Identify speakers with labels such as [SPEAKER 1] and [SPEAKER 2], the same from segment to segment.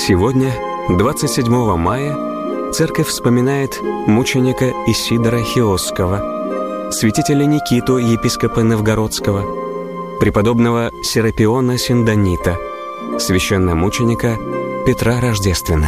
[SPEAKER 1] Сегодня, 27 мая, церковь вспоминает мученика Исидора Хиосского, святителя Никиту, епископа Новгородского, преподобного Серапиона Синдонита, священномученика Петра Рождествена.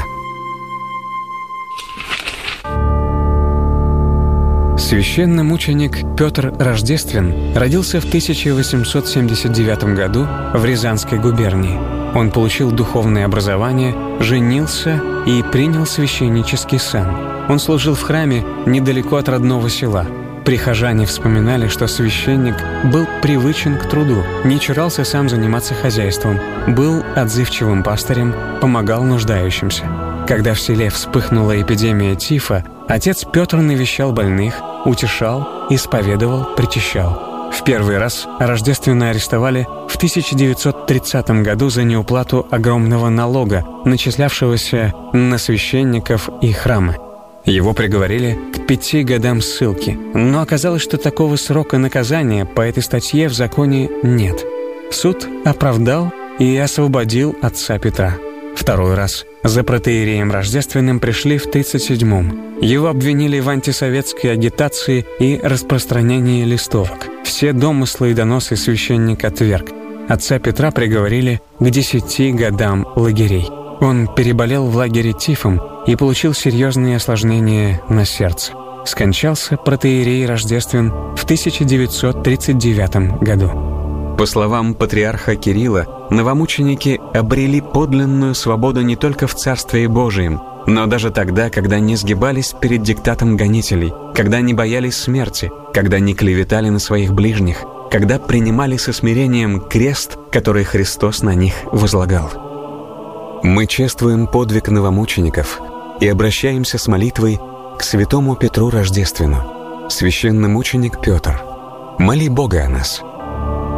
[SPEAKER 1] Священномученик Петр Рождествен родился в 1879 году в Рязанской губернии. Он получил духовное образование, женился и принял священнический сан. Он служил в храме недалеко от родного села. Прихожане вспоминали, что священник был привычен к труду, не чурался сам заниматься хозяйством, был отзывчивым пастырем, помогал нуждающимся. Когда в селе вспыхнула эпидемия тифа, отец Петр навещал больных, утешал, исповедовал, причащал. В первый раз Рождествена арестовали в 1930 году за неуплату огромного налога, начислявшегося на священников и храмы. Его приговорили к 5 годам ссылки, но оказалось, что такого срока наказания по этой статье в законе нет. Суд оправдал и освободил отца Петра. Второй раз за протоиереем Рождественным пришли в 1937-м. Его обвинили в антисоветской агитации и распространении листовок. Все домыслы и доносы священник отверг. Отца Петра приговорили к 10 годам лагерей. Он переболел в лагере тифом и получил серьезные осложнения на сердце. Скончался протоиерей Рождествен в 1939 году. По словам патриарха Кирилла, новомученики обрели подлинную свободу не только в Царстве Божием, но даже тогда, когда не сгибались перед диктатом гонителей, когда не боялись смерти, когда не клеветали на своих ближних, когда принимали со смирением крест, который Христос на них возлагал. Мы чествуем подвиг новомучеников и обращаемся с молитвой к святому Петру Рождественну. Священномученик Петр, моли Бога о нас.